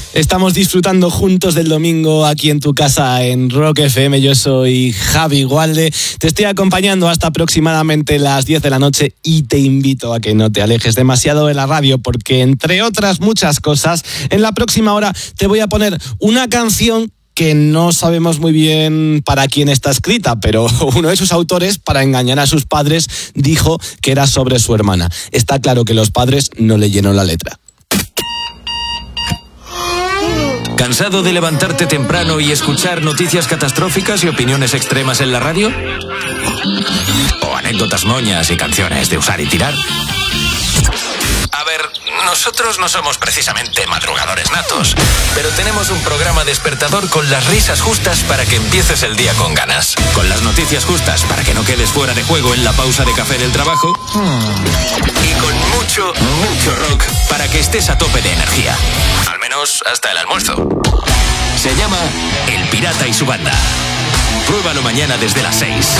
Estamos disfrutando juntos del domingo aquí en tu casa en Rock FM. Yo soy Javi Gualde. Te estoy acompañando hasta aproximadamente las 10 de la noche y te invito a que no te alejes demasiado de la radio porque, entre otras muchas cosas, en la próxima hora te voy a poner una canción que no sabemos muy bien para quién está escrita, pero uno de sus autores, para engañar a sus padres, dijo que era sobre su hermana. Está claro que los padres no leyeron la letra. ¿Cansado de levantarte temprano y escuchar noticias catastróficas y opiniones extremas en la radio? ¿O anécdotas moñas y canciones de usar y tirar? A ver, nosotros no somos precisamente madrugadores natos, pero tenemos un programa despertador con las risas justas para que empieces el día con ganas, con las noticias justas para que no quedes fuera de juego en la pausa de café del trabajo y con mucho rock para que estés a tope de energía, al menos hasta el almuerzo. Se llama El Pirata y su banda. Pruébalo mañana desde las 6.